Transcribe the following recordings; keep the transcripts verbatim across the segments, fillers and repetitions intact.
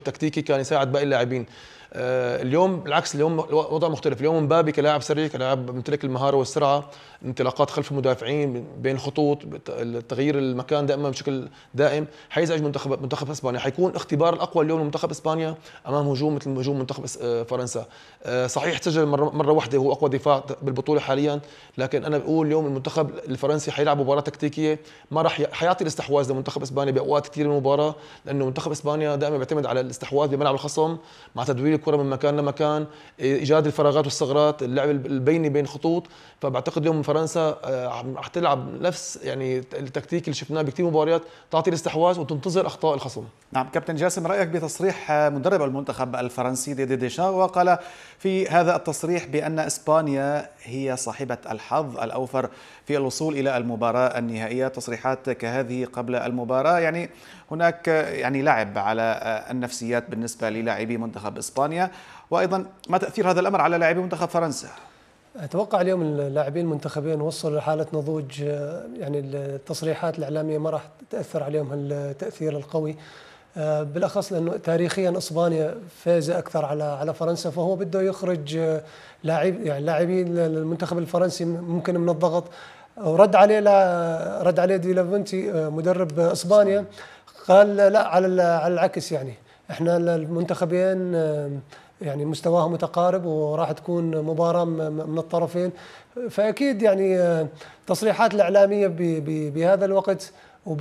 تكتيكي كان يساعد باقي اللاعبين. آه اليوم بالعكس، اليوم وضع مختلف. اليوم مبابي كلاعب سريع، كلاعب بيمتلك المهاره والسرعه، انطلاقات خلف المدافعين بين الخطوط، تغيير المكان دائما بشكل دائم، حيزعج منتخب منتخب اسبانيا. حيكون اختبار الاقوى اليوم لمنتخب اسبانيا امام هجوم مثل هجوم منتخب فرنسا. آه صحيح سجل مره مره واحده، وهو اقوى دفاع بالبطوله حاليا، لكن انا بقول اليوم المنتخب الفرنسي حيلعب مباراه تكتيكيه، ما راح حيعطي الاستحواذ لمنتخب اسبانيا باوقات كثير من المباراه، لانه منتخب اسبانيا دائما بيعتمد على الاستحواذ بملعب الخصم مع تدوير الكره من مكان لمكان، ايجاد الفراغات والثغرات، اللعب البيني بين خطوط. فبعتقد اليوم فرنسا رح تلعب نفس يعني التكتيك اللي شفناه بكثير مباريات، تعطي الاستحواذ وتنتظر اخطاء الخصم. نعم كابتن جاسم، رايك بتصريح مدرب المنتخب الفرنسي ديدي ديشان، وقال في هذا التصريح بان اسبانيا هي صاحبه الحظ الاوفر في الوصول الى المباراه النهائيه. تصريحات كهذه قبل المباراه يعني هناك يعني لعب على النفسيات بالنسبه للاعبي منتخب اسبانيا، وايضا ما تاثير هذا الامر على لاعبي منتخب فرنسا؟ اتوقع اليوم اللاعبين المنتخبين وصلوا لحاله نضوج، يعني التصريحات الاعلاميه ما راح تاثر عليهم التاثير القوي، بالاخص لانه تاريخيا اسبانيا فايزه اكثر على على فرنسا، فهو بده يخرج لاعب يعني لاعبين المنتخب الفرنسي ممكن من الضغط. ورد عليه لا رد عليه دي لافنتي مدرب اسبانيا، قال لا، على على العكس، يعني احنا المنتخبين يعني مستواهم متقارب وراح تكون مباراة من الطرفين. فأكيد يعني تصريحات الإعلامية بهذا الوقت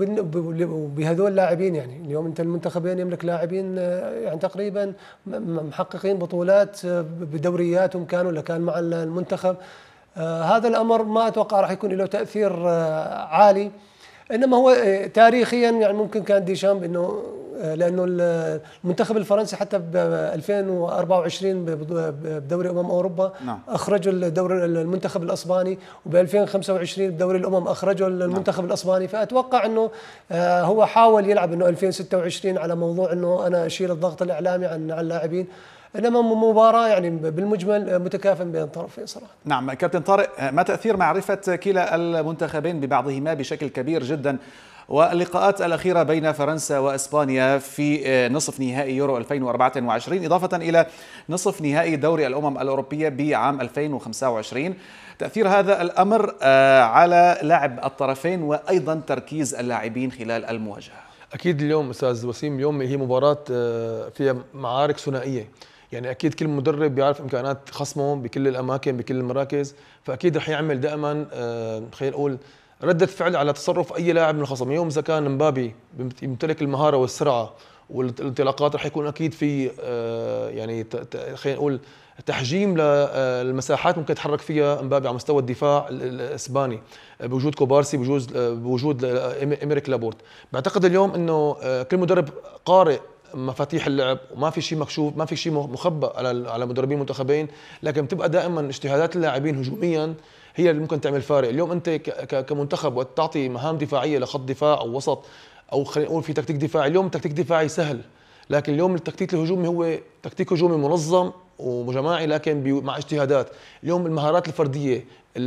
وبهذول اللاعبين، يعني اليوم أنت المنتخبين يملك لاعبين يعني تقريبا محققين بطولات بدورياتهم كانوا اللي كان مع المنتخب. هذا الأمر ما أتوقع راح يكون له تأثير عالي، إنما هو تاريخيا يعني ممكن كان ديشامب إنه لأنه المنتخب الفرنسي حتى ب ألفين وأربعة وعشرين بدوري أمم أوروبا نعم. أخرجوا الدوري المنتخب الأسباني، وب ألفين وخمسة وعشرين بدوري الأمم أخرجوا المنتخب نعم. الأسباني. فأتوقع إنه هو حاول يلعب إنه ألفين وستة وعشرين على موضوع إنه أنا أشيل الضغط الإعلامي عن اللاعبين، إنما مباراة يعني بالمجمل متكافئ بين الطرفين صراحة. نعم كابتن طارق، ما تأثير معرفة كلا المنتخبين ببعضهما بشكل كبير جدا واللقاءات الأخيرة بين فرنسا وإسبانيا في نصف نهائي يورو ألفين وأربعة وعشرين إضافة إلى نصف نهائي دوري الأمم الأوروبية بعام ألفين وخمسة وعشرين، تأثير هذا الأمر على لعب الطرفين وأيضا تركيز اللاعبين خلال المواجهة؟ أكيد اليوم أستاذ وسيم، اليوم هي مباراة فيها معارك ثنائية، يعني اكيد كل مدرب بيعرف امكانات خصمه بكل الاماكن بكل المراكز، فاكيد رح يعمل دائما آه خلينا نقول رده فعل على تصرف اي لاعب من الخصم. اليوم اذا كان مبابي يمتلك المهاره والسرعه والانطلاقات، رح يكون اكيد في آه يعني خلينا نقول تحجيم للمساحات ممكن يتحرك فيها مبابي على مستوى الدفاع الاسباني بوجود كوبارسي، بوجود بوجود إميريك لابورت. بعتقد اليوم انه كل مدرب قارئ مفاتيح اللعب، وما في شيء مكشوف، ما في شيء مخبى على على مدربين المنتخبين، لكن بتبقى دائما اجتهادات اللاعبين هجوميا هي اللي ممكن تعمل فارق. اليوم انت كمنتخب وقت تعطي مهام دفاعيه لخط دفاع او وسط او خلينا نقول في تكتيك دفاعي، اليوم التكتيك الدفاعي سهل، لكن اليوم التكتيك الهجومي هو تكتيك هجومي منظم وجماعي لكن مع اجتهادات. اليوم المهارات الفرديه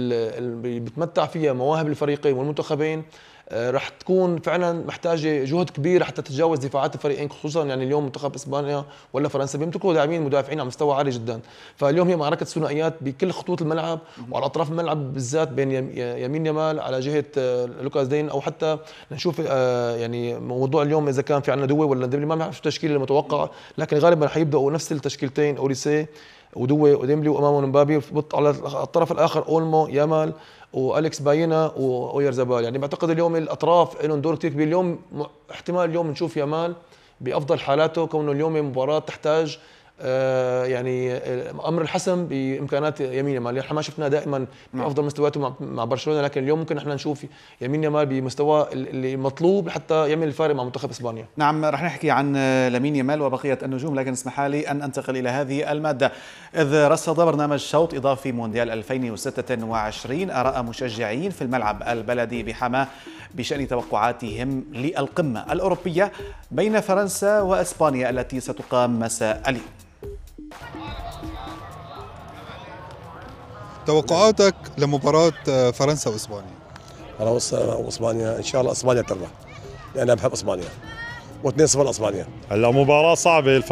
اللي بتمتع فيها مواهب الفريقين والمنتخبين رح تكون فعلا محتاجه جهد كبير حتى تتجاوز دفاعات الفريقين، خصوصا يعني اليوم منتخب اسبانيا ولا فرنسا بيمتلكوا لاعبين مدافعين على مستوى عالي جدا. فاليوم هي معركه ثنائيات بكل خطوط الملعب وعلى اطراف الملعب بالذات بين يمين يمال على جهه لوكاس دين، او حتى نشوف يعني موضوع اليوم اذا كان في عندنا دوي ولا ديمبلي، ما بنعرف التشكيله المتوقعه، لكن غالبا رح يبداوا نفس التشكيلتين، اوريسي ودوي وديمبلي وامامهم مبابي، على الطرف الاخر اولمو يامال والكس باينا واويرزابال. يعني بعتقد اليوم الاطراف لهم دور كثير كبير. اليوم احتمال اليوم نشوف يامال بافضل حالاته، كونه اليوم مباراه تحتاج آه يعني امر الحسم بامكانات يمين يامال، احنا ما شفناه دائما بافضل مستوياته مع برشلونه، لكن اليوم ممكن احنا نشوف يمين يامال بمستوى اللي مطلوب لحتى يعمل الفارق مع منتخب اسبانيا. نعم رح نحكي عن لامين يامال وبقيه النجوم، لكن اسمح لي ان انتقل الى هذه الماده. اذ رصد برنامج شوط اضافي مونديال ألفين وستة وعشرين اراء مشجعين في الملعب البلدي بحماه بشان توقعاتهم للقمه الاوروبيه بين فرنسا واسبانيا التي ستقام مساء اليوم. توقعاتك لمباراة فرنسا واسبانيا؟ فرنسا واسبانيا ان شاء الله اسبانيا تربح، لان انا بحب اسبانيا. واثنين صفر لاسبانيا. هلا مباراة صعبة.